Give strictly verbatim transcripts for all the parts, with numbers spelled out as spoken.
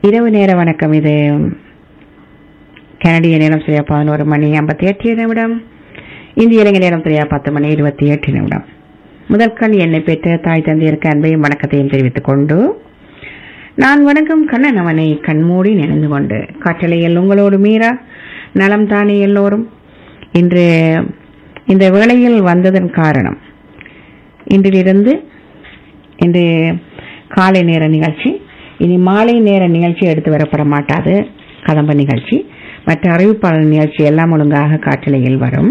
இரவு நேர வணக்கம். இது கனடிய நேரம் சரியா பதினோரு மணி ஐம்பத்தி எட்டு நிமிடம். இந்திய இலங்கை நேரம் சரியா பத்து மணி இருபத்தி எட்டு நிமிடம். முதல் கண் என்னை பெற்ற தாய் தந்தையருக்கு அன்பையும் வணக்கத்தையும் தெரிவித்துக் கொண்டு நான் வணக்கம் கண்ணன் அவனை கண்மூடி நினைந்து கொண்டு காற்றலையில் உங்களோடு மீரா நலம் தானே எல்லோரும். இன்று இந்த வேளையில் வந்ததன் காரணம், இன்றிலிருந்து இன்று காலை நேர நிகழ்ச்சி, இனி மாலை நேர நிகழ்ச்சி எடுத்து வரப்பட மாட்டாது. கதம்ப நிகழ்ச்சி மற்ற அறிவிப்பாளர் நிகழ்ச்சி எல்லாம் ஒழுங்காக காற்றலையில் வரும்.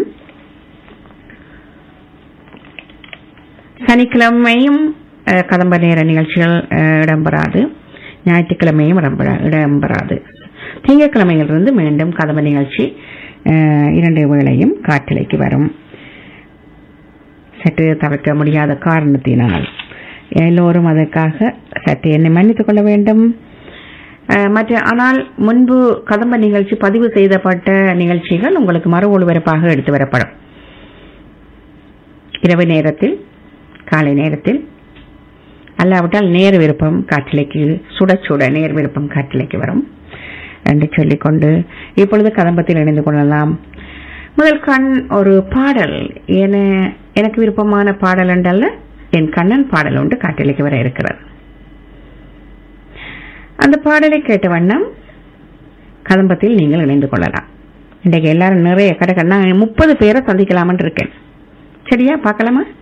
சனிக்கிழமையும் கதம்ப நேர நிகழ்ச்சிகள் இடம்பெறாது, ஞாயிற்றுக்கிழமையும் இடம்பெறாது. திங்கட்கிழமையிலிருந்து மீண்டும் கதம்ப நிகழ்ச்சி இரண்டு வேளையும் காற்றலைக்கு வரும். சற்று தவிர்க்க முடியாத காரணத்தினால் எல்லோரும் அதற்காக சற்று என்னை மன்னித்துக் கொள்ள வேண்டும். மற்ற ஆனால் முன்பு கதம்ப நிகழ்ச்சி பதிவு செய்யப்பட்ட நிகழ்ச்சிகள் உங்களுக்கு மறு ஒளிபரப்பாக எடுத்து வரப்படும். இரவு நேரத்தில், காலை நேரத்தில், அல்லாவிட்டால் நேர் விருப்பம் காற்றலைக்கு சுட சுட நேர் விருப்பம் காற்றலைக்கு வரும் என்று சொல்லிக்கொண்டு இப்பொழுது கதம்பத்தில் இணைந்து கொள்ளலாம். முதல் கண் ஒரு பாடல், என எனக்கு விருப்பமான பாடல் என்றல்ல, என் கண்ணன் பாடல் ஒன்று காற்றலைக்கு வர இருக்கிறது. அந்த பாடலை கேட்ட வண்ணம் கதம்பத்தில் நீங்கள் இணைந்து கொள்ளலாம். இன்றைக்கு எல்லாரும் நிறைய கடை நான் முப்பது பேரை சந்திக்கலாம் இருக்கேன். சரியா, பார்க்கலாமா?